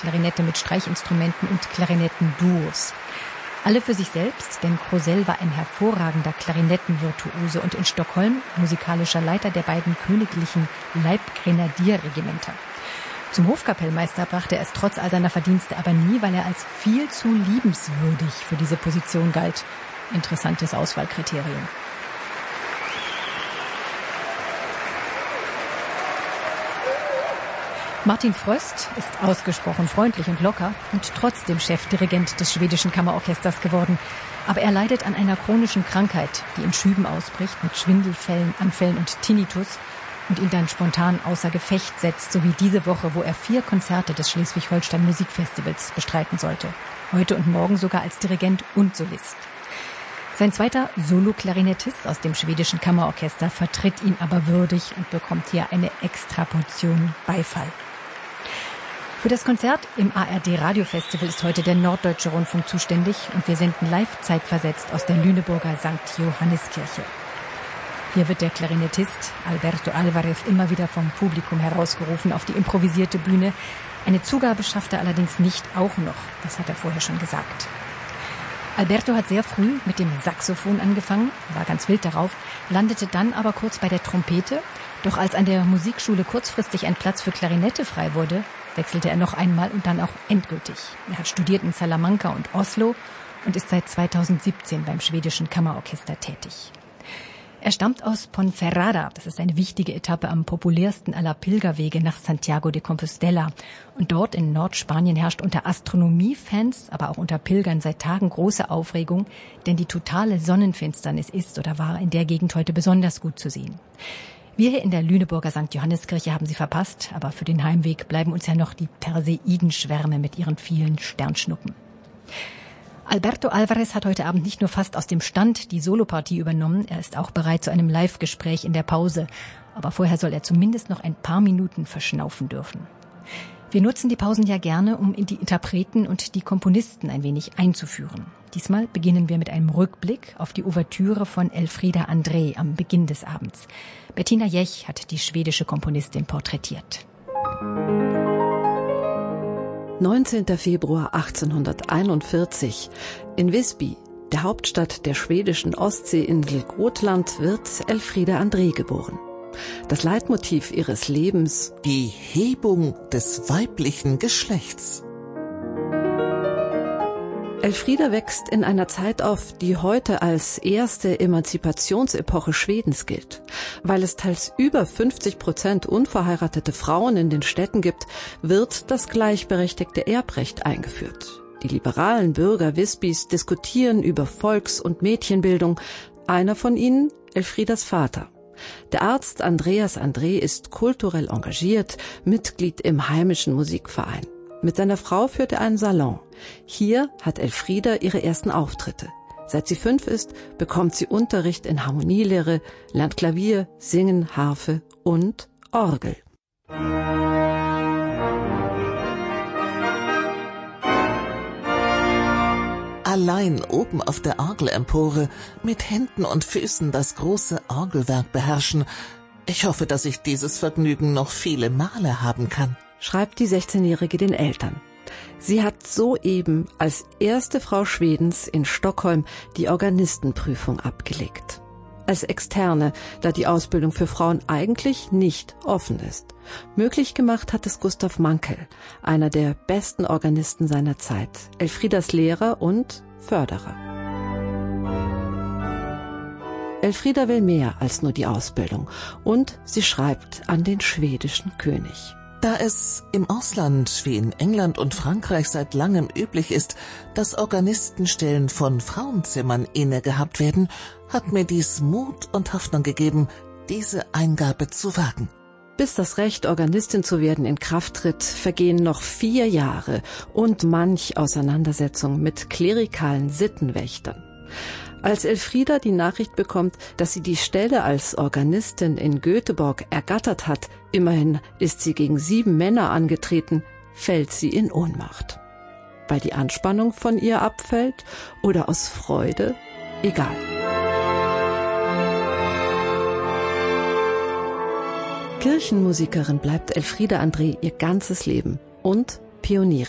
Klarinette mit Streichinstrumenten und Klarinettenduos. Alle für sich selbst, denn Krosell war ein hervorragender Klarinettenvirtuose und in Stockholm musikalischer Leiter der beiden königlichen Leibgrenadierregimenter. Zum Hofkapellmeister brachte er es trotz all seiner Verdienste aber nie, weil er als viel zu liebenswürdig für diese Position galt. Interessantes Auswahlkriterium. Martin Fröst ist ausgesprochen freundlich und locker und trotzdem Chefdirigent des schwedischen Kammerorchesters geworden. Aber er leidet an einer chronischen Krankheit, die in Schüben ausbricht mit Schwindelanfällen und Tinnitus und ihn dann spontan außer Gefecht setzt, so wie diese Woche, wo er 4 Konzerte des Schleswig-Holstein Musikfestivals bestreiten sollte. Heute und morgen sogar als Dirigent und Solist. Sein zweiter Solo-Klarinettist aus dem schwedischen Kammerorchester vertritt ihn aber würdig und bekommt hier eine Extraportion Beifall. Für das Konzert im ARD-Radiofestival ist heute der Norddeutsche Rundfunk zuständig und wir senden live zeitversetzt aus der Lüneburger St. Johanniskirche. Hier wird der Klarinettist Alberto Alvarez immer wieder vom Publikum herausgerufen auf die improvisierte Bühne. Eine Zugabe schafft er allerdings nicht auch noch, das hat er vorher schon gesagt. Alberto hat sehr früh mit dem Saxophon angefangen, war ganz wild darauf, landete dann aber kurz bei der Trompete. Doch als an der Musikschule kurzfristig ein Platz für Klarinette frei wurde, wechselte er noch einmal und dann auch endgültig. Er hat studiert in Salamanca und Oslo und ist seit 2017 beim schwedischen Kammerorchester tätig. Er stammt aus Ponferrada, das ist eine wichtige Etappe am populärsten aller Pilgerwege nach Santiago de Compostela. Und dort in Nordspanien herrscht unter Astronomiefans, aber auch unter Pilgern seit Tagen große Aufregung, denn die totale Sonnenfinsternis ist oder war in der Gegend heute besonders gut zu sehen. Wir hier in der Lüneburger St. Johanniskirche haben sie verpasst, aber für den Heimweg bleiben uns ja noch die Perseidenschwärme mit ihren vielen Sternschnuppen. Alberto Alvarez hat heute Abend nicht nur fast aus dem Stand die Solopartie übernommen, er ist auch bereit zu einem Live-Gespräch in der Pause. Aber vorher soll er zumindest noch ein paar Minuten verschnaufen dürfen. Wir nutzen die Pausen ja gerne, um in die Interpreten und die Komponisten ein wenig einzuführen. Diesmal beginnen wir mit einem Rückblick auf die Ouvertüre von Elfriede André am Beginn des Abends. Bettina Jech hat die schwedische Komponistin porträtiert. 19. Februar 1841. In Visby, der Hauptstadt der schwedischen Ostseeinsel Gotland, wird Elfriede André geboren. Das Leitmotiv ihres Lebens: die Hebung des weiblichen Geschlechts. Elfriede wächst in einer Zeit auf, die heute als erste Emanzipationsepoche Schwedens gilt. Weil es teils über 50% unverheiratete Frauen in den Städten gibt, wird das gleichberechtigte Erbrecht eingeführt. Die liberalen Bürger Visbys diskutieren über Volks- und Mädchenbildung. Einer von ihnen, Elfriedas Vater. Der Arzt Andreas André ist kulturell engagiert, Mitglied im heimischen Musikverein. Mit seiner Frau führt er einen Salon. Hier hat Elfriede ihre ersten Auftritte. Seit sie 5 ist, bekommt sie Unterricht in Harmonielehre, lernt Klavier, Singen, Harfe und Orgel. Allein oben auf der Orgelempore mit Händen und Füßen das große Orgelwerk beherrschen. Ich hoffe, dass ich dieses Vergnügen noch viele Male haben kann, schreibt die 16-Jährige den Eltern. Sie hat soeben als erste Frau Schwedens in Stockholm die Organistenprüfung abgelegt. Als Externe, da die Ausbildung für Frauen eigentlich nicht offen ist. Möglich gemacht hat es Gustav Mankel, einer der besten Organisten seiner Zeit, Elfriedas Lehrer und Förderer. Elfriede will mehr als nur die Ausbildung und sie schreibt an den schwedischen König. Da es im Ausland wie in England und Frankreich seit langem üblich ist, dass Organistenstellen von Frauenzimmern inne gehabt werden, hat mir dies Mut und Hoffnung gegeben, diese Eingabe zu wagen. Bis das Recht, Organistin zu werden, in Kraft tritt, vergehen noch 4 Jahre und manch Auseinandersetzung mit klerikalen Sittenwächtern. Als Elfriede die Nachricht bekommt, dass sie die Stelle als Organistin in Göteborg ergattert hat, immerhin ist sie gegen 7 Männer angetreten, fällt sie in Ohnmacht. Weil die Anspannung von ihr abfällt oder aus Freude? Egal. Kirchenmusikerin bleibt Elfriede André ihr ganzes Leben und Pionierin.